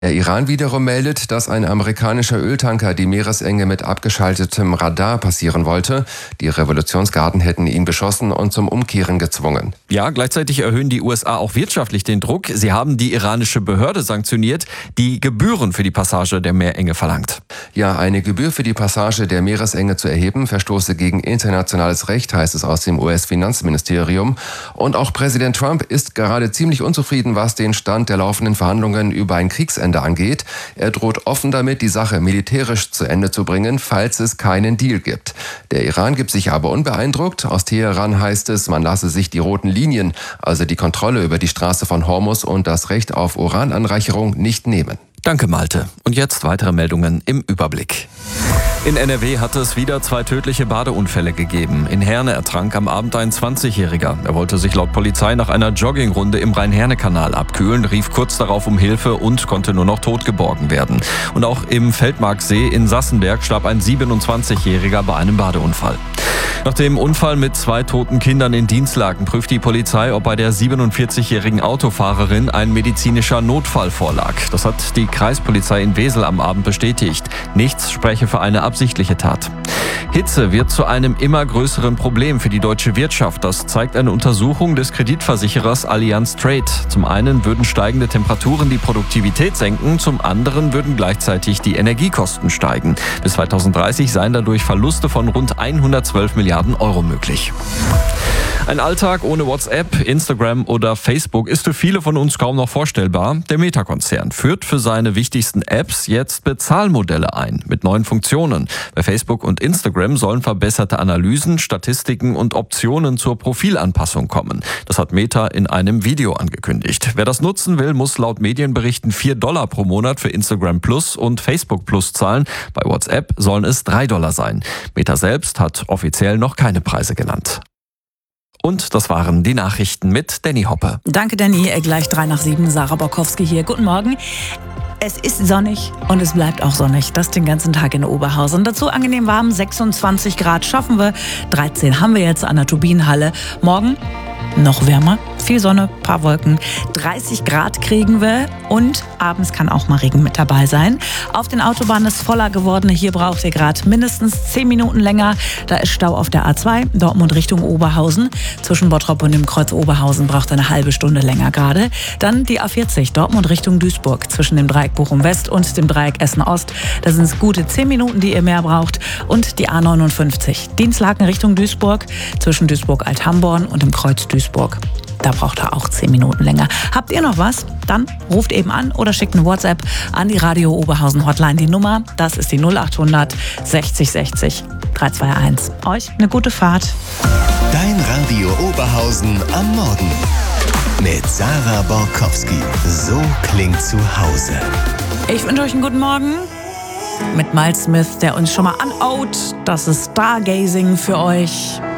Der Iran wiederum meldet, dass ein amerikanischer Öltanker die Meeresenge mit abgeschaltetem Radar passieren wollte. Die Revolutionsgarden hätten ihn beschossen und zum Umkehren gezwungen. Ja, gleichzeitig erhöhen die USA auch wirtschaftlich den Druck. Sie haben die iranische Behörde sanktioniert, die Gebühren für die Passage der Meerenge verlangt. Ja, eine Gebühr für die Passage der Meeresenge zu erheben, verstoße gegen internationales Recht, heißt es aus dem US-Finanzministerium. Und auch Präsident Trump ist gerade ziemlich unzufrieden, was den Stand der laufenden Verhandlungen über ein Kriegsende angeht. Er droht offen damit, die Sache militärisch zu Ende zu bringen, falls es keinen Deal gibt. Der Iran gibt sich aber unbeeindruckt. Aus Teheran heißt es, man lasse sich die roten Linien, also die Kontrolle über die Straße von Hormuz und das Recht auf Urananreicherung, nicht nehmen. Danke, Malte. Und jetzt weitere Meldungen im Überblick. In NRW hat es wieder 2 tödliche Badeunfälle gegeben. In Herne ertrank am Abend ein 20-Jähriger. Er wollte sich laut Polizei nach einer Joggingrunde im Rhein-Herne-Kanal abkühlen, rief kurz darauf um Hilfe und konnte nur noch tot geborgen werden. Und auch im Feldmarksee in Sassenberg starb ein 27-Jähriger bei einem Badeunfall. Nach dem Unfall mit 2 toten Kindern in Dinslaken prüft die Polizei, ob bei der 47-jährigen Autofahrerin ein medizinischer Notfall vorlag. Das hat die Kreispolizei in Wesel am Abend bestätigt. Nichts spreche für eine absichtliche Tat. Hitze wird zu einem immer größeren Problem für die deutsche Wirtschaft. Das zeigt eine Untersuchung des Kreditversicherers Allianz Trade. Zum einen würden steigende Temperaturen die Produktivität senken, zum anderen würden gleichzeitig die Energiekosten steigen. Bis 2030 seien dadurch Verluste von rund 112 Milliarden Euro möglich. Ein Alltag ohne WhatsApp, Instagram oder Facebook ist für viele von uns kaum noch vorstellbar. Der Meta-Konzern führt für seine wichtigsten Apps jetzt Bezahlmodelle ein mit neuen Funktionen. Bei Facebook und Instagram sollen verbesserte Analysen, Statistiken und Optionen zur Profilanpassung kommen. Das hat Meta in einem Video angekündigt. Wer das nutzen will, muss laut Medienberichten $4 pro Monat für Instagram Plus und Facebook Plus zahlen. Bei WhatsApp sollen es $3 sein. Meta selbst hat offiziell noch keine Preise genannt. Und das waren die Nachrichten mit Danny Hoppe. Danke, Danny. Gleich 7:03, Sarah Borkowski hier. Guten Morgen. Es ist sonnig und es bleibt auch sonnig. Das den ganzen Tag in Oberhausen. Dazu angenehm warm, 26 Grad schaffen wir. 13 haben wir jetzt an der Turbinenhalle. Morgen noch wärmer, viel Sonne, paar Wolken. 30 Grad kriegen wir und abends kann auch mal Regen mit dabei sein. Auf den Autobahnen ist voller geworden. Hier braucht ihr gerade mindestens 10 Minuten länger. Da ist Stau auf der A2, Dortmund Richtung Oberhausen. Zwischen Bottrop und dem Kreuz Oberhausen braucht eine halbe Stunde länger gerade. Dann die A40, Dortmund Richtung Duisburg. Zwischen dem Dreieck Bochum West und dem Dreieck Essen Ost. Da sind es gute 10 Minuten, die ihr mehr braucht. Und die A59, Dinslaken Richtung Duisburg. Zwischen Duisburg-Althamborn und dem Kreuz Duisburg. Da braucht er auch 10 Minuten länger. Habt ihr noch was? Dann ruft eben an oder schickt eine WhatsApp an die Radio Oberhausen Hotline. Die Nummer, das ist die 0800 60 60 321. Euch eine gute Fahrt. Dein Radio Oberhausen am Morgen. Mit Sarah Borkowski. So klingt zu Hause. Ich wünsche euch einen guten Morgen. Mit Miles Smith, der uns schon mal anhaut. Das ist Stargazing für euch.